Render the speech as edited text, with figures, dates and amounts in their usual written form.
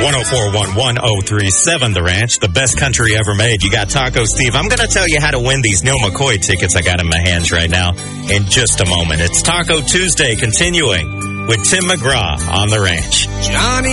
104-11037 The Ranch, the best country ever made. You got Taco Steve. I'm going to tell you how to win these Neil McCoy tickets I got in my hands right now in just a moment. It's Taco Tuesday continuing with Tim McGraw on The Ranch. Johnny